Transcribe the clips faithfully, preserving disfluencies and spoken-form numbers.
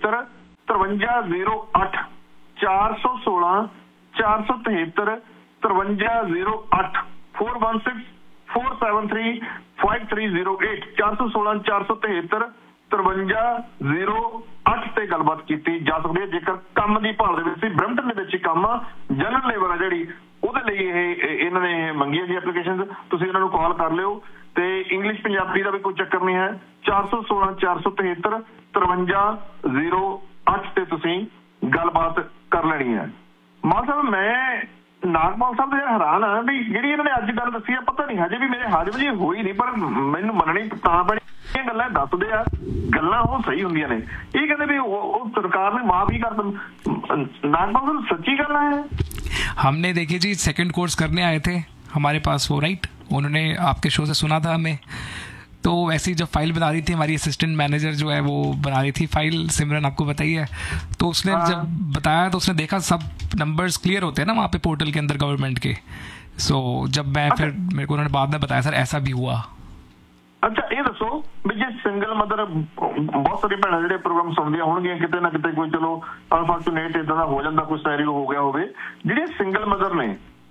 तिहत्तर तरवंजा जीरो अठ चार सौ सोलह चार सौ तिहत्तर तरवंजा जीरो अठ four one six four seven three five three zero eight चार सौ सोलह चार सौ तिहत्तर तरवंजा जीरो अठ से गलबात की जा सकती है जेकर काम की भाल दे ब्रैम्पटन दे विच काम जनरल लेबर है जिहड़ी ਉਹਦੇ ਲਈ ਇਹ ਇਹਨਾਂ ਨੇ ਮੰਗੀ ਹੈ ਜੀ ਐਪਲੀਕੇਸ਼ਨ ਤੁਸੀਂ ਇਹਨਾਂ ਨੂੰ ਕਾਲ ਕਰ ਲਿਓ ਤੇ ਇੰਗਲਿਸ਼ ਪੰਜਾਬੀ ਦਾ ਵੀ ਕੋਈ ਚੱਕਰ ਨਹੀਂ ਹੈ ਚਾਰ ਸੌ सोलह ਚਾਰ ਸੌ तिहत्तर ਤਰਵੰਜਾ ਜ਼ੀਰੋ ਅੱਠ ਤੇ ਤੁਸੀਂ ਗੱਲਬਾਤ ਕਰ ਲੈਣੀ ਹੈ। ਮਾਨ ਸਾਹਿਬ ਮੈਂ ਨਾਗਪਾਲ ਸਾਹਿਬ ਦੇ ਹੈਰਾਨ ਆ ਵੀ ਜਿਹੜੀ ਇਹਨਾਂ ਨੇ ਅੱਜ ਗੱਲ ਦੱਸੀ ਆ ਪਤਾ ਨਹੀਂ ਹਜੇ ਵੀ ਮੇਰੇ ਹਾਜ਼ਮ ਜੀ ਹੋਈ ਨਹੀਂ ਪਰ ਮੈਨੂੰ ਮੰਨਣੀ ਤਾਂ ਪੈਣੀ ਇਹ ਗੱਲਾਂ ਦੱਸਦੇ ਆ ਗੱਲਾਂ ਉਹ ਸਹੀ ਹੁੰਦੀਆਂ ਨੇ ਇਹ ਕਹਿੰਦੇ ਵੀ ਉਹ ਸਰਕਾਰ ਨੇ ਮਾਫ ਹੀ ਕਰ ਦਿੰ ਨਾਗਪਾल ਸਾਹਿਬ सच्ची गल है। हमने देखिए जी सेकंड कोर्स करने आए थे हमारे पास वो राइट उन्होंने आपके शो से सुना था हमें तो ऐसी जब फाइल बना रही थी हमारी असिस्टेंट मैनेजर जो है वो बना रही थी फाइल सिमरन आपको बताइए तो उसने जब बताया तो उसने देखा सब नंबर्स क्लियर होते हैं ना वहाँ पे पोर्टल के अंदर गवर्नमेंट के सो जब मैं फिर मेरे को उन्होंने बाद में बताया सर ऐसा भी हुआ। अच्छा ये दसो भी जे सिंगल मदर बहुत सारी भैन जो प्रोग्राम सुनदियां होणगियां किते ना किते कोई चलो अनफॉर्चुनेट इदां दा हो जांदा कोई सैनरियो हो गया होवे ਜਿਹੜੇ सिंगल मदर ने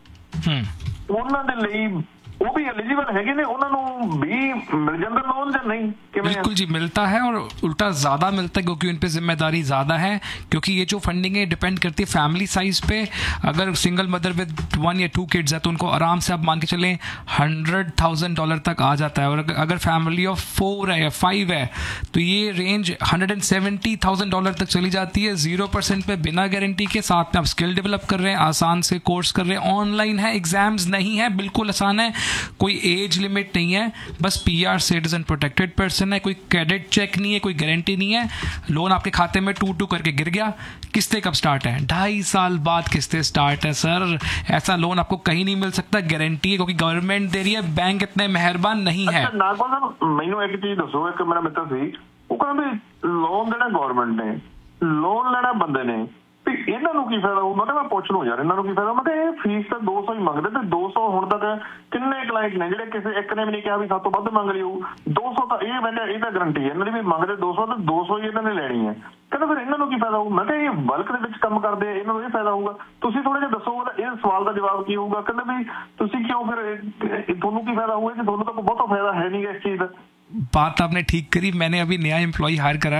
ਉਹਨਾਂ ਦੇ ਲਈ वो भी एलिजिबल है ने उन्होंने भी मिल जाता लोन या नहीं? बिल्कुल जी मिलता है और उल्टा ज़्यादा मिलता है क्योंकि उन पे जिम्मेदारी ज़्यादा है क्योंकि ये जो फंडिंग है डिपेंड करती है फैमिली साइज पे। अगर सिंगल मदर विद वन या टू किड्स है तो उनको आराम से आप मान के चलें हंड्रेड थाउजेंड डॉलर तक आ जाता है और अगर फैमिली ऑफ फोर है या फाइव है तो ये range hundred and seventy thousand dollar तक चली जाती है जीरो परसेंट पे बिना गारंटी के। साथ में आप स्किल डेवलप कर रहे हैं, आसान से कोर्स कर रहे हैं, ऑनलाइन है, एग्जाम्स नहीं है, बिल्कुल आसान है, कोई एज लिमिट नहीं है, बस पीआर सिटीजन प्रोटेक्टेड पर्सन है, कोई क्रेडिट चेक नहीं है, कोई गारंटी नहीं है, लोन आपके खाते में टू टू करके गिर गया, किस्तें कब स्टार्ट है? ढाई साल बाद किस्तें स्टार्ट है सर। ऐसा लोन आपको कहीं नहीं मिल सकता, गारंटी है क्योंकि गवर्नमेंट दे रही है, बैंक इतने मेहरबान नहीं है। अच्छा नागपाल साहब मैनू एक चीज दसो, एक मेरा मित्र सी वो कहंदा भी लोन देना गवर्नमेंट ने, लोन लेना बंदे ने, ਇਹਨਾਂ ਨੂੰ ਕੀ ਫਾਇਦਾ ਹੋਊ? ਮੈਂ ਕਿਹਾ ਮੈਂ ਪੁੱਛ ਲਊ ਯਾਰ ਇਹਨਾਂ ਨੂੰ ਕੀ ਫਾਇਦਾ। ਮੈਂ ਕਿਹਾ ਇਹ ਫੀਸ ਤਾਂ ਦੋ ਸੌ ਹੀ ਮੰਗਦੇ ਤੇ ਦੋ ਸੌ ਹੁਣ ਤੱਕ ਕਿੰਨੇ ਕਲਾਇੰਟ ਨੇ ਜਿਹੜੇ ਕਿਸੇ ਇੱਕ ਨੇ ਵੀ ਨਹੀਂ ਕਿਹਾ ਵੀ ਸਭ ਤੋਂ ਵੱਧ ਮੰਗ ਲਈ ਹੋਊ। ਦੋ ਸੌ ਤਾਂ ਇਹ ਬੰਦੇ ਇਹ ਤਾਂ ਗਰੰਟੀ ਹੈ ਇਹਨਾਂ ਦੀ ਵੀ ਮੰਗਦੇ ਦੋ ਸੌ ਤੇ ਦੋ ਸੌ ਹੀ ਇਹਨਾਂ ਨੇ ਲੈਣੀ ਹੈ। ਕਹਿੰਦਾ ਫਿਰ ਇਹਨਾਂ ਨੂੰ ਕੀ ਫਾਇਦਾ ਹੋਊ? ਮੈਂ ਕਿਹਾ ਇਹ ਬਲਕ ਦੇ ਵਿੱਚ ਕੰਮ ਕਰਦੇ ਆ, ਇਹਨਾਂ ਨੂੰ ਇਹ ਫਾਇਦਾ ਹੋਊਗਾ। ਤੁਸੀਂ ਥੋੜਾ ਜਿਹਾ ਦੱਸੋ ਇਹ ਸਵਾਲ ਦਾ ਜਵਾਬ ਕੀ ਹੋਊਗਾ। ਕਹਿੰਦੇ ਵੀ ਤੁਸੀਂ ਕਿਉਂ ਫਿਰ ਤੁਹਾਨੂੰ ਕੀ ਫਾਇਦਾ ਹੋਊਗਾ ਕਿ ਤੁਹਾਨੂੰ ਤਾਂ ਬਹੁਤਾ ਫਾਇਦਾ है नहीं इस चीज का। बात आपने ठीक करी, मैंने अभी नया एम्प्लॉय हायर करा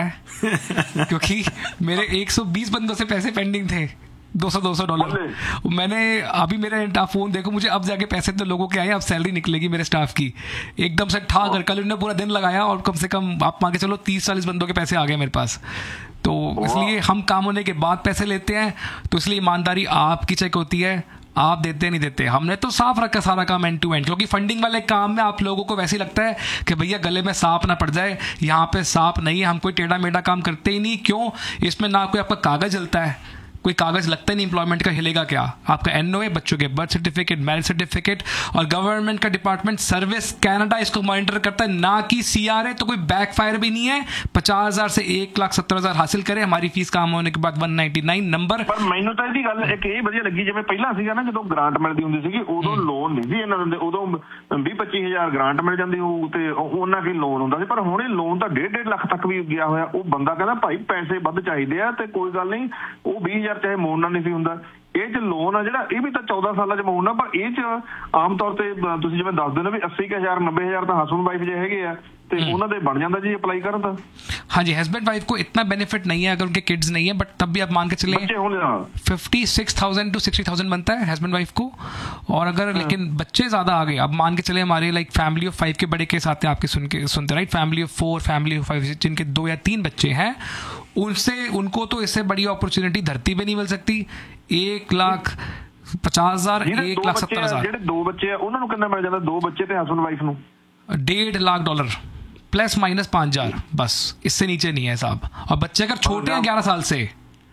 है क्योंकि मेरे एक सौ बीस बंदों से पैसे पेंडिंग थे, दो सौ दो सौ डॉलर। मैंने अभी मेरा फोन देखो मुझे अब जाके पैसे तो लोगों के आए, अब सैलरी निकलेगी मेरे स्टाफ की एकदम से ठा कर। कल उन्होंने पूरा दिन लगाया और कम से कम आप मान के चलो तीस चालीस बंदों के पैसे आ गए मेरे पास। तो इसलिए हम काम होने के बाद पैसे लेते हैं, तो इसलिए ईमानदारी आपकी चेक होती है, आप देते नहीं देते। हमने तो साफ रखा सारा काम एंड टू एंड, क्योंकि फंडिंग वाले काम में आप लोगों को वैसे ही लगता है कि भैया गले में सांप ना पड़ जाए। यहाँ पे सांप नहीं है, हम कोई टेढ़ा मेढ़ा काम करते ही नहीं। क्यों? इसमें ना कोई आपका कागज हिलता है, कोई कागज लगता ही नहीं एम्प्लॉयमेंट का, हिलेगा क्या? आपका एनओए, बच्चों के बर्थ सर्टिफिकेट, मैरिज सर्टिफिकेट, और गवर्नमेंट का डिपार्टमेंट सर्विस कनाडा इसको मॉनिटर करता है, ना कि सीआरए। तो कोई बैकफायर भी नहीं है। पचास हजार से एक लाख सत्तर हजार हासिल करें, हमारी फीस काम होने के बाद वन नाइनटी नाइन नंबर। पर मैनू तो ਇਹਦੀ ਗੱਲ ਇੱਕ ਇਹ ਵਧੀਆ ਲੱਗੀ, ਜਿਵੇਂ ਪਹਿਲਾਂ ਸੀਗਾ ਨਾ ਜਦੋਂ ਗ੍ਰਾਂਟ ਮਿਲਦੀ ਹੁੰਦੀ ਸੀਗੀ ਉਦੋਂ ਲੋਨ ਨਹੀਂ ਸੀ ਇਹਨਾਂ ਦਿੰਦੇ, ਉਦੋਂ ਵੀਹ ਪੱਚੀ ਹਜ਼ਾਰ ਗ੍ਰਾਂਟ ਮਿਲ ਜਾਂਦੀ ਹੋਊ ਤੇ ਉਹਨਾਂ ਕੀ ਲੋਨ ਹੁੰਦਾ ਸੀ। ਪਰ ਹੁਣ ਇਹ ਲੋਨ ਤਾਂ ਡੇਢ ਡੇਢ ਲੱਖ ਤੱਕ ਵੀ ਗਿਆ ਹੋਇਆ। ਉਹ ਬੰਦਾ ਕਹਿੰਦਾ ਭਾਈ ਪੈਸੇ ਵੱਧ ਚਾਹੀਦੇ ਆ ਤੇ ਕੋਈ ਗੱਲ ਨਹੀਂ, ਉਹ ਵੀਹ ਹਜ਼ਾਰ ਚਾਹੇ ਮੋੜਨਾ ਨਹੀਂ ਸੀ ਹੁੰਦਾ। ਇਹ ਚ ਲੋਨ ਆ ਜਿਹੜਾ ਇਹ ਵੀ ਤਾਂ ਚੌਦਾਂ ਸਾਲਾਂ ਚ ਮੋੜਨਾ, ਪਰ ਇਹ ਚ ਆਮ ਤੌਰ ਤੇ ਤੁਸੀਂ ਜਿਵੇਂ ਦੱਸਦੇ ਹੋ ਵੀ अस्सी ਹਜ਼ਾਰ नब्बे ਹਜ਼ਾਰ ਤਾਂ ਹਸਬੈਂਡ ਵਾਈਫ ਜੇ ਹੈਗੇ ਆ ਤੇ ਉਹਨਾਂ ਦੇ ਬਣ ਜਾਂਦਾ ਜੀ ਅਪਲਾਈ ਕਰਨ ਦਾ। हाँ जी, हस्बैंड वाइफ को इतना बेनिफिट नहीं है अगर उनके किड्स नहीं है, बट तब भी आप मान के चले fifty six thousand to sixty thousand बनता है हस्बैंड वाइफ को। और अगर लेकिन बच्चे ज़्यादा आ गए, अब मान के चले हमारे लाइक फैमिली ऑफ फाइव के बड़े केस आते हैं आपके सुन के सुनते right, family of four, family of five जिनके दो या तीन बच्चे हैं, उनसे उनको तो इससे बड़ी अपॉर्चुनिटी धरती पे नहीं मिल सकती। एक लाख पचास हजार एक लाख सत्तर हजार दो बच्चे उन्होंने कितना मिल जाता? दो बच्चे थे हस्बैंड वाइफ ਨੂੰ डेढ़ लाख डॉलर प्लस माइनस पाँच हजार, बस इससे नीचे नहीं है साहब। और बच्चे अगर छोटे हैं ग्यारह साल से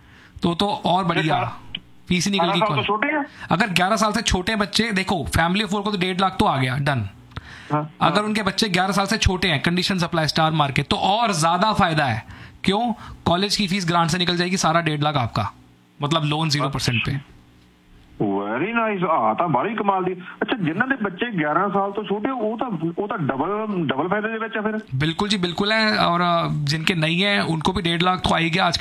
तो तो और बढ़िया फीस निकल गई। छोटे हैं अगर ग्यारह साल से छोटे बच्चे, देखो फैमिली फोर को तो डेढ़ लाख तो आ गया डन। हाँ, अगर हाँ। उनके बच्चे ग्यारह साल से छोटे हैं, कंडीशन अप्लाई स्टार मार के, तो और ज्यादा फायदा है। क्यों? कॉलेज की फीस ग्रांट से निकल जाएगी, सारा डेढ़ लाख आपका, मतलब लोन जीरो परसेंट पे। Very nice. आ ਤਾਂ ਬੜੀ ਕਮਾਲ ਦੀ। ਅੱਛਾ ਜਿਨ੍ਹਾਂ ਦੇ ਬੱਚੇ ग्यारह साल ਤੋਂ ਛੋਟੇ ਉਹ ਤਾਂ ਉਹ ਤਾਂ ਡਬਲ ਡਬਲ ਫਾਇਦੇ ਦੇ ਵਿੱਚ ਆ ਫਿਰ। बिल्कुल जी बिल्कुल है। और जिनके नहीं है उनको भी डेढ़ लाख तो आएगा। आज